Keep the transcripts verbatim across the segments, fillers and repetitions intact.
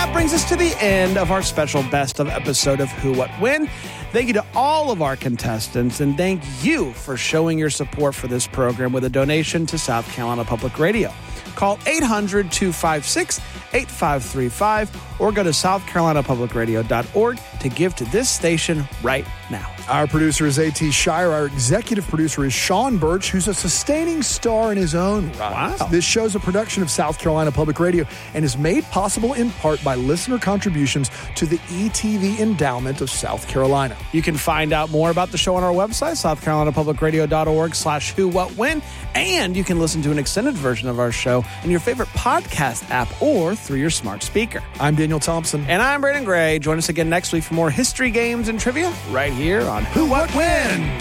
That brings us to the end of our special best of episode of Who, What, When. Thank you to all of our contestants, and thank you for showing your support for this program with a donation to South Carolina Public Radio. Call eight hundred, two five six, eight five three five or go to south carolina public radio dot org to give to this station right now. Our producer is A T Shire. Our executive producer is Sean Birch, who's a sustaining star in his own right. Wow. This show's a production of South Carolina Public Radio and is made possible in part by listener contributions to the E T V Endowment of South Carolina. You can find out more about the show on our website, south carolina public radio dot org slash who, what, when, and you can listen to an extended version of our show in your favorite podcast app or through your smart speaker. I'm Daniel Thompson. And I'm Braden Gray. Join us again next week for more history, games, and trivia right here on Who, What, When.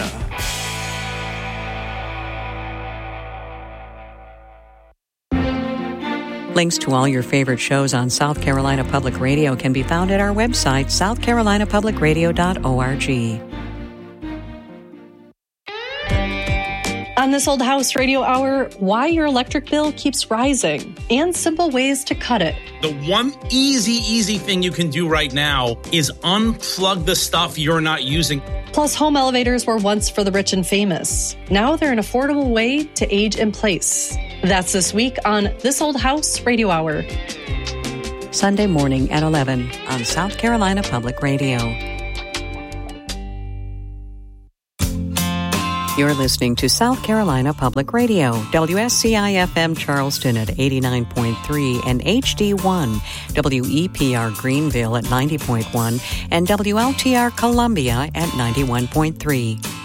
Links to all your favorite shows on South Carolina Public Radio can be found at our website, south carolina public radio dot org. On This Old House Radio Hour, why your electric bill keeps rising and simple ways to cut it. The one easy, easy thing you can do right now is unplug the stuff you're not using. Plus, home elevators were once for the rich and famous. Now they're an affordable way to age in place. That's this week on This Old House Radio Hour. Sunday morning at eleven on South Carolina Public Radio. You're listening to South Carolina Public Radio, W S C I F M Charleston at eighty-nine point three and H D one, W E P R Greenville at ninety point one, and W L T R Columbia at ninety-one point three.